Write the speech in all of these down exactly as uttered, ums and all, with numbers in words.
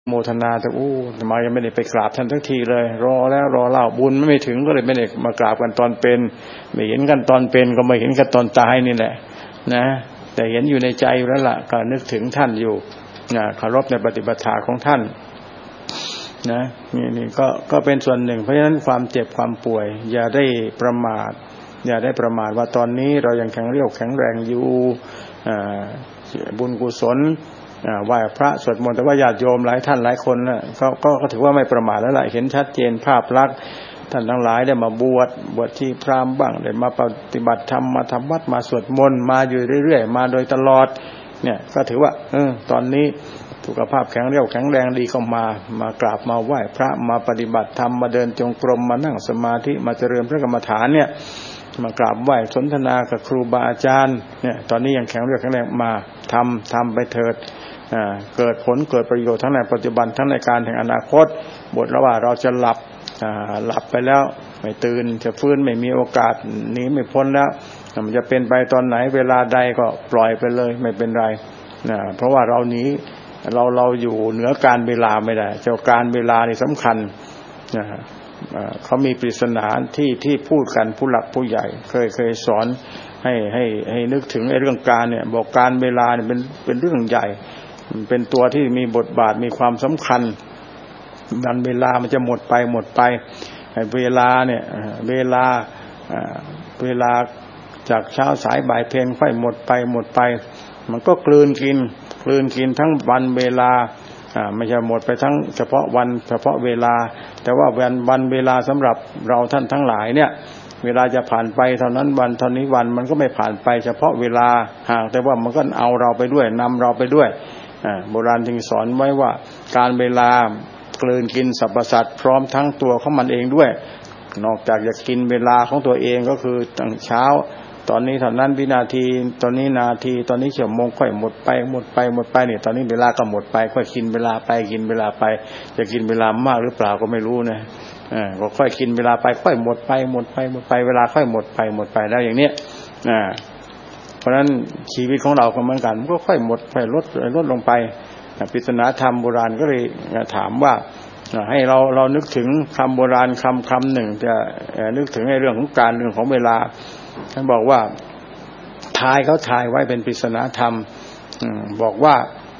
โมทนาแต่อู้ทำไมยังไม่ได้ไปกราบท่านสักทีเลยรอแล้วรอเล่าบุญไม่ถึงก็เลยไม่ได้มากราบกันตอนเป็นไม่เห็นกันตอนเป็นก็ไม่เห็นกันตอนตายนี่แหละนะแต่เห็นอยู่ในใจอยู่แล้วล่ะก็นึกถึงท่านอยู่นะเคารพในปฏิปทาของท่านนะนี่นี่ก็ก็เป็นส่วนหนึ่งเพราะฉะนั้นความเจ็บความป่วยอย่าได้ประมาทอย่าได้ประมาทว่าตอนนี้เรายังแข็งเรี่ยวแข็งแรงอยู่อ่าบุญกุศลไหว้พระสวดมนต์แต่ว่าญาติโยมหลายท่านหลายคนน่ะก็ก็ถือว่าไม่ประมาทแล้วล่ะเห็นชัดเจนภาพลักษณ์ท่านทั้งหลายได้มาบวชบวชที่พราหมณ์บ้างได้มาปฏิบัติธรรมมาทำวัดมาสวดมนต์มาอยู่เรื่อยๆมาโดยตลอดเนี่ยก็ถือว่าเออตอนนี้สุขภาพแข็งเรี่ยวแข็งแรงดีก็มามากราบมาไหว้พระมาปฏิบัติธรรมมาเดินจงกรมมานั่งสมาธิมาเจริญพระกรรมฐานเนี่ยมากราบไหว้สนทนากับครูบาอาจารย์เนี่ยตอนนี้ยังแข็งเรี่ยวแข็งแรงมาทำทำไปเถิดเกิดผลเกิดประโยชน์ทั้งในปัจจุบันทั้งในการแห่งอนาคตบทแล้วว่าเราจะหลับหลับไปแล้วไม่ตื่นจะฟื้นไม่มีโอกาสหนีไม่พ้นแล้วมันจะเป็นไปตอนไหนเวลาใดก็ปล่อยไปเลยไม่เป็นไรนะเพราะว่าเราหนีเราเราอยู่เหนือการเวลาไม่ได้เจ้าการเวลานี่สำคัญนะเขามีปริศนาที่ที่พูดกันผู้หลักผู้ใหญ่เคยเคยสอนให้ให้ให้นึกถึงไอ้เรื่องการเนี่ยบอกการเวลาเนี่ยเป็นเป็นเรื่องใหญ่เป็นตัวที่มีบทบาทมีความสำคัญวันเวลามันจะหมดไปหมดไปเวลาเนี่ยเวลาเวลาจากเช้าสายบ่ายเพลนค่อยหมดไปหมดไปมันก็กลืนกินกลืนกินทั้งวันเวลาอ่าไม่ใช่หมดไปทั้งเฉพาะวันเฉพาะเวลาแต่ว่าวันวันเวลาสำหรับเราท่านทั้งหลายเนี่ยเวลาจะผ่านไปเท่านั้นวันเท่านี้วันมันก็ไม่ผ่านไปเฉพาะเวลาห่างแต่ว่ามันก็เอาเราไปด้วยนำเราไปด้วยอ่าโบราณจึงสอนไว้ว่าการเวลากลืนกินสรรพสัตว์พร้อมทั้งตัวของมันเองด้วยนอกจากจะกินเวลาของตัวเองก็คือตั้งเช้าตอนนี้เท่านั้นวินาทีตอนนี้นาทีตอนนี้ชั่วโมงค่อยหมดไปหมดไปหมดไปเนี่ยตอนนี้เวลาก็หมดไปค่อยกินเวลาไปกินเวลาไปจะกินเวลามากหรือเปล่าก็ไม่รู้นะอ่าก็ค่อยกินเวลาไปค่อยหมดไปหมดไปหมดไปเวลาค่อยหมดไปหมดไปแล้วอย่างเนี้ยอ่าเพราะฉะนั้นชีวิตของเราก็เหมือนกันมันก็ค่อยหมดไปลดลดลงไปปริศนาธรรมโบราณก็เลยถามว่าให้เราเรานึกถึงคำโบราณคำคำหนึ่งจะนึกถึงในเรื่องของการเรื่องของเวลาท่านบอกว่าทายเขาทายไว้เป็นปริศนาธรรมบอกว่า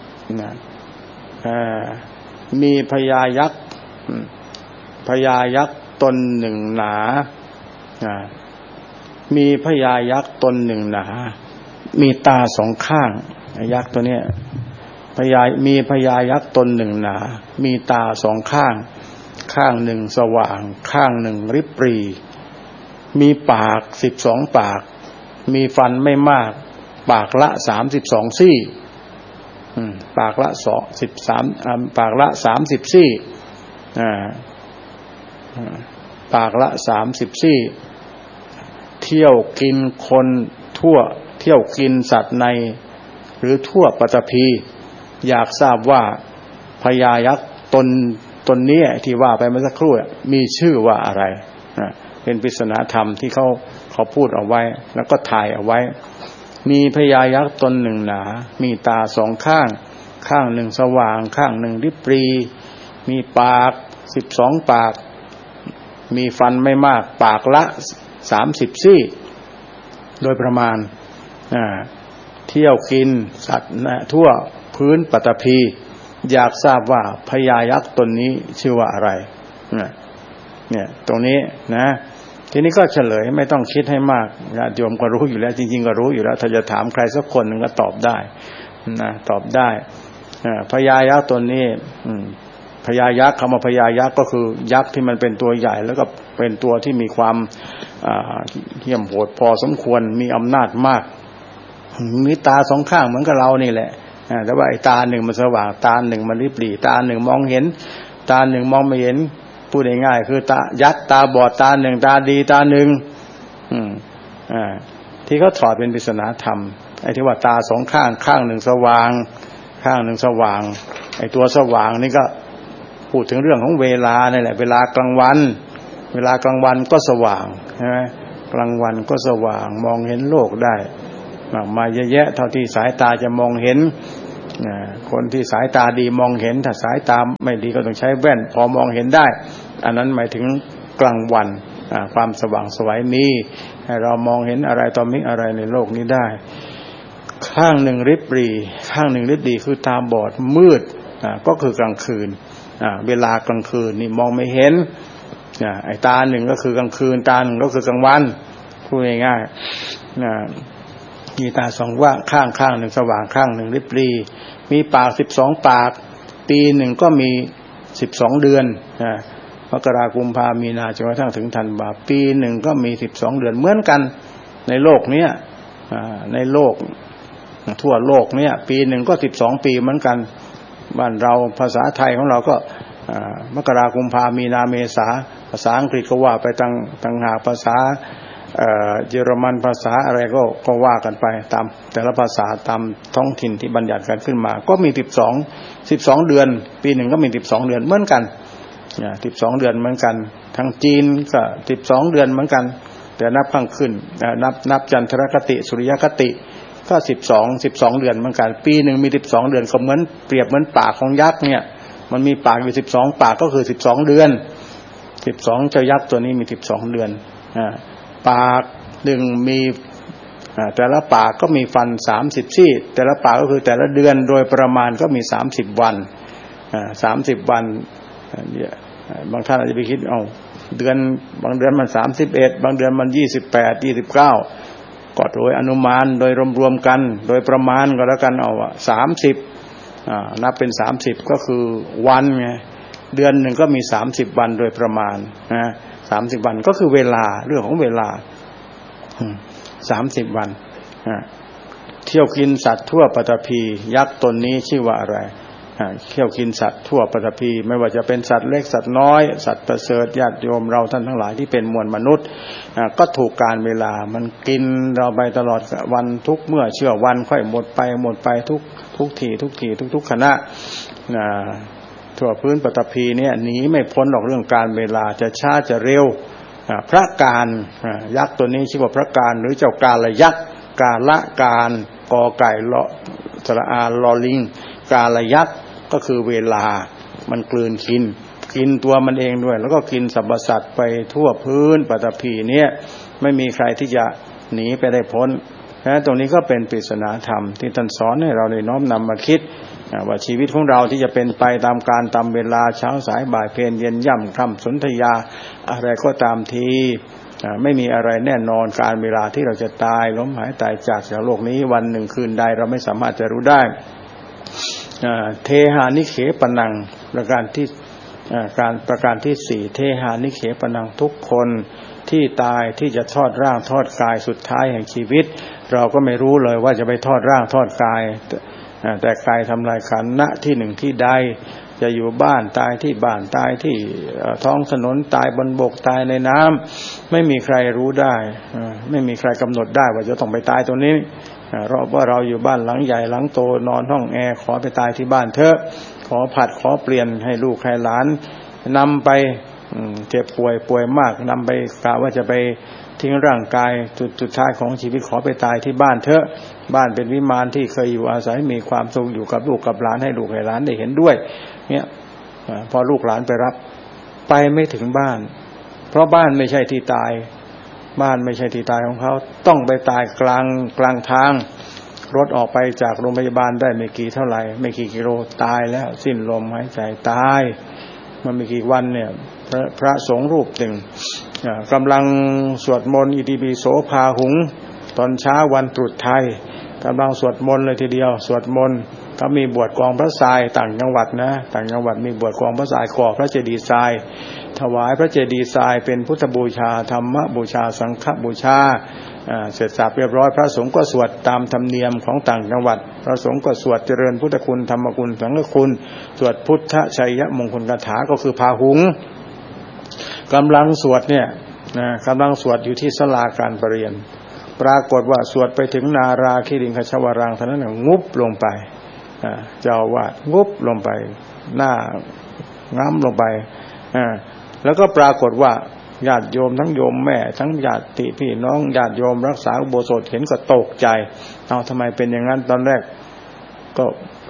มีพญายักษ์พญายักษ์ตนหนึ่งหนามีพญายักษ์ตนหนึ่งหนามีตาสองข้างยักษ์ตัวเนี้ยพญามีพญายักษ์ตนหนึ่งหนามีตาสองข้างข้างหนึ่งสว่างข้างหนึ่งริบหรี่มีปากสิบสองปากมีฟันไม่มากปากละสามสิบสองซี่ปากละสองสิบสามปากละสามสิบซี่ปากละสามสิบซี่เที่ยวกินคนทั่วเที่ยวกินสัตว์ในหรือทั่วปฐพีอยากทราบว่าพญายักษ์ตนตนนี้ที่ว่าไปเมื่อสักครู่มีชื่อว่าอะไรเป็นปริศนาธรรมที่เขาเขาพูดเอาไว้แล้วก็ถ่ายเอาไว้มีพญายักษ์ตนหนึ่งหนามีตาสองข้างข้างหนึ่งสว่างข้างหนึ่งริบหรี่มีปากสิบสองปากมีฟันไม่มากปากละสามสิบซี่โดยประมาณอ่าเที่ยวกินสัตว์นะทั่วพื้นปฐพีอยากทราบว่าพญายักษ์ตนนี้ชื่อว่าอะไรเนี่ยเนี่ยตรงนี้นะทีนี้ก็เฉลยไม่ต้องคิดให้มากญาติโยมก็รู้อยู่แล้วจริงๆก็รู้อยู่แล้วถ้าจะถามใครสักคนหนึ่งก็ตอบได้นะตอบได้พญายักษ์ตนนี้พญายักษ์คำว่าพญายักษ์ก็คือยักษ์ที่มันเป็นตัวใหญ่แล้วก็เป็นตัวที่มีความเหี้ยมโหดพอสมควรมีอำนาจมากมีตาสองข้างเหมือนกับเรานี่แหละแต่ว่าไอ้ตาหนึ่งมันสว่างตาหนึ่งมันริบหรี่ตาหนึ่งมองเห็นตาหนึ่งมองไม่เห็นพูดง่ายๆคือตายักษ์ตาบอดตาหนึ่งตาดีตาหนึ่งอืมอ่าที่เขาถอดเป็นปริศนาธรรมไอ้ที่ว่าตาสองข้างข้างหนึ่งสว่างข้างหนึ่งสว่างไอ้ตัวสว่างนี่ก็พูดถึงเรื่องของเวลานี่แหละเวลากลางวันเวลากลางวันก็สว่างใช่ไหมกลางวันก็สว่างมองเห็นโลกได้มากมายเยอะแยะเท่าที่สายตาจะมองเห็นคนที่สายตาดีมองเห็นถ้าสายตาไม่ดีก็ต้องใช้แว่นพอมองเห็นได้อันนั้นหมายถึงกลางวันความสว่างไสวมีให้เรามองเห็นอะไรต่อมิอะไรในโลกนี้ได้ข้างหนึ่งริบหรี่ข้างหนึ่งริบหรี่คือตาบอดมืดก็คือกลางคืนเวลากลางคืนนี่มองไม่เห็นไอ้ตาหนึ่งก็คือกลางคืนตาหนึ่งก็คือกลางวันพูดง่ายๆมีตาสองว่าข้างข้างหนึ่งสว่างข้างหนึ่งริบหรี่มีปากสิบสองปากปีหนึ่งก็มีสิบสองเดือนมกราคมกุมภาพันธ์มีนาจนกระทั่งถึงธันวาคมปีหนึ่งก็มีสิบสองเดือนเหมือนกันในโลกนี้ในโลกทั่วโลกเนี่ยปีหนึ่งก็สิบสองปีเหมือนกันบ้านเราภาษาไทยของเราก็มกราคมกุมภาพันธ์มีนาเมษาภาษาอังกฤษก็ว่าไปต่างต่างหากภาษาเยอรมันภาษาอะไรก็ก็ว่ากันไปตามแต่ละภาษาตามท้องถิ่นที่บัญญัติกันขึ้นมาก็มีสิบสอง สิบสองเดือนปีหนึ่งก็มีสิบสองเดือนเหมือนกันเนี่ยสิบสองเดือนเหมือนกันทางจีนก็สิบสองเดือนเหมือนกันแต่นับข้างขึ้นนับนับจันทรคติสุริยคติก็สิบสอง สิบสองเดือนเหมือนกันปีหนึ่งมีสิบสองเดือนก็เหมือนเปรียบเหมือนปากของยักษ์เนี่ยมันมีปากอยู่สิบสองปากก็คือสิบสองเดือนสิบสองเจ้ายักษ์ตัวนี้มีสิบสองเดือนอ่าปากหนึ่งมีแต่ละปากก็มีฟันสามสิบซี่แต่ละปากก็คือแต่ละเดือนโดยประมาณก็มีสามสิบวันอ่าสามสิบวันเนี่ยบางท่านอาจจะไปคิดเอ้าเดือนบางเดือนมันสามสิบเอ็ดบางเดือนมันยี่สิบแปด ยี่สิบเก้าก็โดยอนุมานโดยรวมๆกันโดยประมาณก็แล้วกันเอาว่าสามสิบอ่านับเป็นสามสิบก็คือวันไงเดือนหนึ่งก็มีสามสิบวันโดยประมาณนะสามสิบวันก็คือเวลาเรื่องของเวลาสามสิบวันเที่ยวกินสัตว์ทั่วปฐพียักษ์ตนนี้ชื่อว่าอะไรเที่ยวกินสัตว์ทั่วปฐพีไม่ว่าจะเป็นสัตว์เล็กสัตว์น้อยสัตว์ประเสริฐญาติโยมเราท่านทั้งหลายที่เป็นมวลมนุษย์ก็ถูกการเวลามันกินเราไปตลอดวันทุกเมื่อเชื่อวันค่อยหมดไปหมดไปทุกทุกทีทุกทีทุกๆขณะทั่วพื้นปฐพีเนี่ยหนีไม่พ้นหรอกเรื่องการเวลาจะช้าจะเร็วพระการยักษ์ตัวนี้ชื่อว่าพระการหรือเจ้ากาลยักษ์กาละการกอไก่เลาะสระอาลอลิงกาลยักษ์ก็คือเวลามันกลืนกินกินตัวมันเองด้วยแล้วก็กินสรรพสัตว์ไปทั่วพื้นปฐพีเนี่ยไม่มีใครที่จะหนีไปได้พ้นนะตรงนี้ก็เป็นปริศนาธรรมที่ท่านสอนให้เราได้น้อมนำมาคิดว่าชีวิตของเราที่จะเป็นไปตามการตามเวลาเช้าสายบ่ายเพลเย็นย่ำค่ำสนธยาอะไรก็ตามทีไม่มีอะไรแน่นอนการเวลาที่เราจะตายล้มหายตายจากจากโลกนี้วันหนึ่งคืนใดเราไม่สามารถจะรู้ได้เทหานิเขปนังประการที่การประการที่สี่เทหานิเขปนังทุกคนที่ตายที่จะทอดร่างทอดกายสุดท้ายแห่งชีวิตเราก็ไม่รู้เลยว่าจะไปทอดร่างทอดกายแต่กายทำลายขันธ์ณที่หนึ่งที่ใดจะอยู่บ้านตายที่บ้านตายที่ท้องถนนตายบนบกตายในน้ำไม่มีใครรู้ได้ไม่มีใครกำหนดได้ว่าจะต้องไปตายตรงนี้เพราะว่าเราอยู่บ้านหลังใหญ่หลังโตนอนห้องแอร์ขอไปตายที่บ้านเถอะขอผัดขอเปลี่ยนให้ลูกให้หลานนำไปเจ็บป่วยป่วยมากนำไปกะว่าจะไปทิ้งร่างกายจุดสุดท้ายของชีวิตขอไปตายที่บ้านเถอะบ้านเป็นวิมานที่เคยอยู่อาศัยมีความสุขอยู่กับลูกกับหลานให้ลูกให้หลานได้เห็นด้วยเนี่ยพอลูกหลานไปรับไปไม่ถึงบ้านเพราะบ้านไม่ใช่ที่ตายบ้านไม่ใช่ที่ตายของเขาต้องไปตายกลางกลางทางรถออกไปจากโรงพยาบาลได้ไม่กี่เท่าไหร่ไม่กี่กิโลตายแล้วสิ้นลมหายใจตายมันไม่กี่วันเนี่ยพระพระสงฆ์รูปหนึ่งกำลังสวดมนต์อิติปิโสพาหุงตอนเช้าวันตรุษไทยกำลังสวดมนต์เลยทีเดียวสวดมนต์เขามีบวชกองพระทรายต่างจังหวัดนะต่างจังหวัดมีบวชกองพระทรายก่อพระเจดีย์ทรายถวายพระเจดีย์ทรายเป็นพุทธบูชาธรรมบูชาสังฆบูชาเสร็จสรรพเรียบร้อยพระสงฆ์ก็สวดตามธรรมเนียมของต่างจังหวัดพระสงฆ์ก็สวดเจริญพุทธคุณธรรมคุณสังฆคุณสวดพุทธชัยมงคลคาถาก็คือพาหุงกำลังสวดเนี่ยกำลังสวดอยู่ที่ศาลาการประเรียนปรากฏว่าสวดไปถึงนาราคิริงคชวรังเท่านั้นงุบลงไปเจ้าวาดงุบลงไปหน้าง้ำลงไปแล้วก็ปรากฏว่าญาติโยมทั้งโยมแม่ทั้งญาติพี่น้องญาติโยมรักษาอุโบสถเห็นก็ตกใจเอาทำไมเป็นอย่างนั้นตอนแรกก็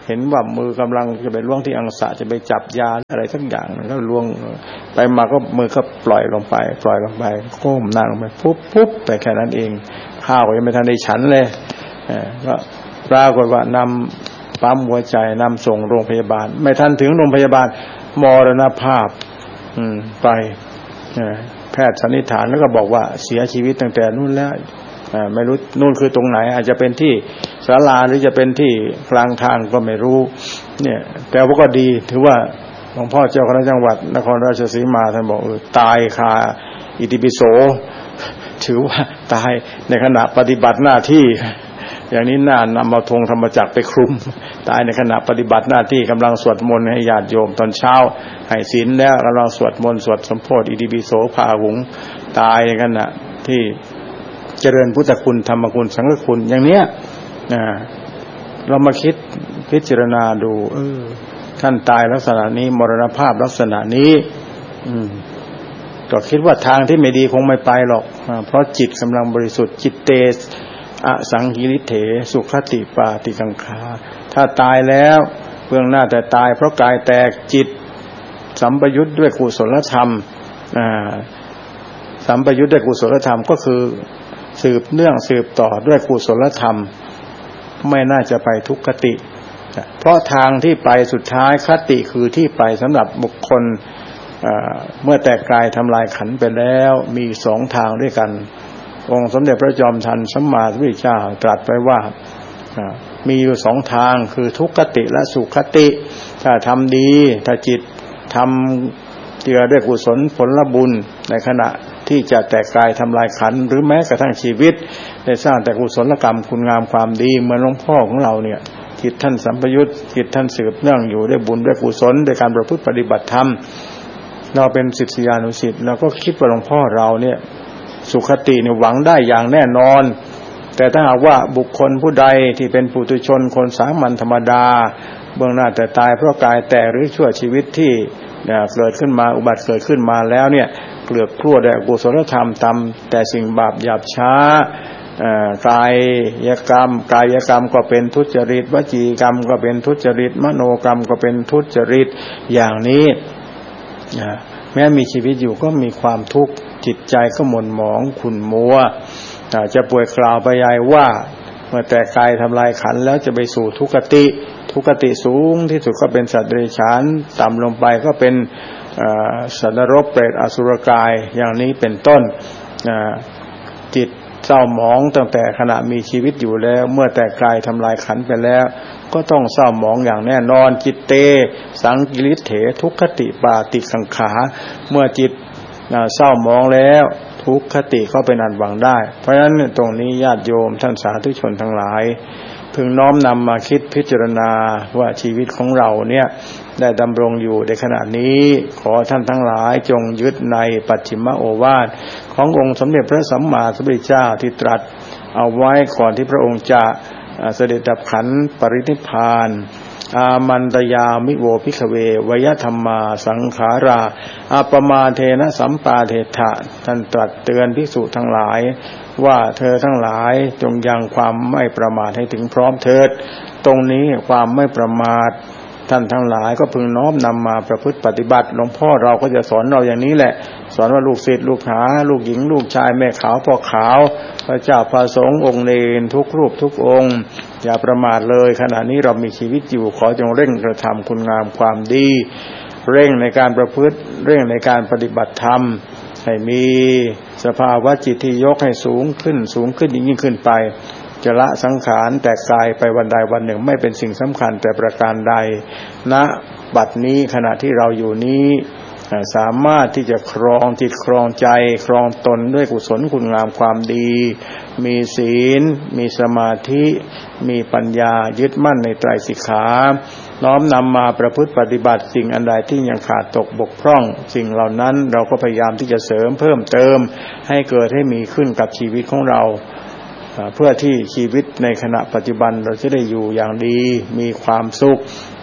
เห็นว่ามือกำลังจะไปล่วงที่อังสะจะไปจับยาอะไรสักอย่างแล้วล่วงไปมาก็มือก็ปล่อยลงไปปล่อยลงไปก้มหน้าลงไปปุ๊บปุ๊บไปแค่นั้นเองข้าวก็ยังไม่ทันได้ฉันเลยก็ปรากฏว่านำปั๊มหัวใจนำส่งโรงพยาบาลไม่ทันถึงโรงพยาบาลมรณภาพไปแพทย์สันนิษฐานแล้วก็บอกว่าเสียชีวิตตั้งแต่นู่นแล้วไม่รู้นู่นคือตรงไหนอาจจะเป็นที่ศาลาหรือจะเป็นที่กลางทางก็ไม่รู้เนี่ยแต่ว่าก็ดีถือว่าหลวงพ่อเจ้าคณะจังหวัดนครราชสีมาท่านบอกเออตายคาอิติปิโสถือว่าตายในขณะปฏิบัติหน้าที่อย่างนี้น่านำเอาธงธรรมจักรไปคลุมตายในขณะปฏิบัติหน้าที่กำลังสวดมนต์ให้ญาติโยมตอนเช้าให้ศีลแล้วกำลังสวดมนต์สวดสมโภชอิติปิโสพาหุงตายในขณะที่เจริญพุทธคุณธรรมคุณสังฆคุณอย่างเนี้ยนะเรามาคิดพิจารณาดูเออท่านตายลักษณะนี้มรณภาพลักษณะนี้อืมก็คิดว่าทางที่ไม่ดีคงไม่ไปหรอกเพราะจิตกำลังบริสุทธิ์จิตเตอสังหิริเถสุขติปาติกังขาถ้าตายแล้วเบื้องหน้าแต่ตายเพราะกายแตกจิตสัมปยุตด้วยกุศลธรรมอ่าสัมปยุตด้วยกุศลธรรมก็คือสืบเนื่องสืบต่อด้วยกุศลธรรมไม่น่าจะไปทุกขติเพราะทางที่ไปสุดท้ายคติคือที่ไปสำหรับบุคคลเมื่อแตกกายทำลายขันธ์ไปแล้วมีสองทางด้วยกันองค์สมเด็จพระจอมทันสัมมาสัมพุทธเจ้าตรัสไว้ว่ามีอยู่สองทางคือทุกขติและสุขติถ้าทำดีถ้าจิตทำเจือด้วยกุศลผลบุญในขณะที่จะแตกกายทำลายขันธ์หรือแม้กระทั่งชีวิตได้สร้างแต่กุศลกรรมคุณงามความดีเหมือนหลวงพ่อของเราเนี่ยจิตท่านสัมปยุตจิตท่านสืบเนื่องอยู่ด้วยบุญด้วยกุศลด้วยการประพฤติปฏิบัติธรรมเราเป็นศิษยานุศิษย์เราก็คิดว่าหลวงพ่อเราเนี่ยสุขติเนี่ยหวังได้อย่างแน่นอนแต่ถ้าหากว่าบุคคลผู้ใดที่เป็นปุถุชนคนสามัญธรรมดาเบื้องหน้าแต่ตายเพราะกายแตกหรือชั่วชีวิตที่เกิดขึ้นมาอุบัติเกิดขึ้นมาแล้วเนี่ยเกลือกกลัวด้วยอกุศลธรรมตามแต่สิ่งบาปหยาบช้ากายกรรมกายกรรมก็เป็นทุจริตวจีกรรมก็เป็นทุจริตมโนกรรมก็เป็นทุจริตอย่างนี้แม้มีชีวิตอยู่ก็มีความทุกข์จิตใจก็หม่นหมองขุ่นมัวจะป่วยกล่าวไปยายว่าเมื่อแตกกายทำลายขันธ์แล้วจะไปสู่ทุกขติทุกขติสูงที่สุดก็เป็นสัตว์เดรัจฉานต่ำลงไปก็เป็นสัตว์นรกเปรตอสุรกายอย่างนี้เป็นต้นจิตเศร้าหมองตั้งแต่ขณะมีชีวิตอยู่แล้วเมื่อแตกกายทำลายขันธ์ไปแล้วก็ต้องเศร้าหมองอย่างแน่นอนจิตเตสังกิริเถทุกขติปาติกังขาเมื่อจิตเศร้าหมองแล้วทุกขติก็เป็นอันหวังได้เพราะฉะนั้นตรงนี้ญาติโยมท่านสาธุชนทั้งหลายพึงน้อมนำมาคิดพิจารณาว่าชีวิตของเราเนี่ยได้ดำรงอยู่ในขณะนี้ขอท่านทั้งหลายจงยึดในปัจฉิมโอวาทขององค์สมเด็จพระสัมมาสัมพุทธเจ้าที่ตรัสเอาไว้ก่อนที่พระองค์จะเสด็จดับขันธ์ปรินิพพานอามันตยามิโวภิกขเววยธรรมาสังขาราอัปปมาเทนะสัมปาเทถะท่านตรัสเตือนภิกษุทั้งหลายว่าเธอทั้งหลายจงยังความไม่ประมาทให้ถึงพร้อมเถิดตรงนี้ความไม่ประมาทท่านทั้งหลายก็พึงน้อมนำมาประพฤติปฏิบัติหลวงพ่อเราก็จะสอนเราอย่างนี้แหละสอนว่าลูกศิษย์ลูกหาลูกหญิงลูกชายแม่ขาวพ่อขาวพระเจ้าพระสงฆ์องค์เนรทุกรูปทุกองค์อย่าประมาทเลยขณะนี้เรามีชีวิตอยู่ขอจงเร่งกระทำคุณงามความดีเร่งในการประพฤติเร่งในการปฏิบัติธรรมให้มีสภาวะจิตที่ยกให้สูงขึ้นสูงขึ้นยิ่งขึ้นไปจะละสังขารแตกกายไปวันใดวันหนึ่งไม่เป็นสิ่งสำคัญแต่ประการใดณบัดนี้ขณะที่เราอยู่นี้สามารถที่จะครองจิตครองใจครองตนด้วยกุศลคุณงามความดีมีศีลมีสมาธิมีปัญญายึดมั่นในไตรสิกขาน้อมนำมาประพฤติปฏิบัติสิ่งอันใดที่ยังขาดตกบกพร่องสิ่งเหล่านั้นเราก็พยายามที่จะเสริมเพิ่มเติมให้เกิดให้มีขึ้นกับชีวิตของเราเพื่อที่ชีวิตในขณะปัจจุบันเราจะได้อยู่อย่างดีมีความสุข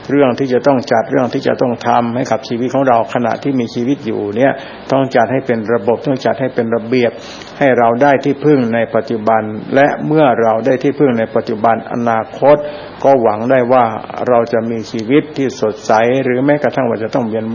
เรื่องที่จะต้องจัดเรื่องที่จะต้องทำให้กับชีวิตของเราขณะที่มีชีวิตอยู่เนี่ยต้องจัดให้เป็นระบบต้องจัดให้เป็นระเบียบให้เราได้ที่พึ่งในปัจจุบันและเมื่อเราได้ที่พึ่งในปัจจุบันอนาคตก็หวังได้ว่าเราจะมีชีวิตที่สดใสหรือแม้กระทั่งว่าจะต้องเวียน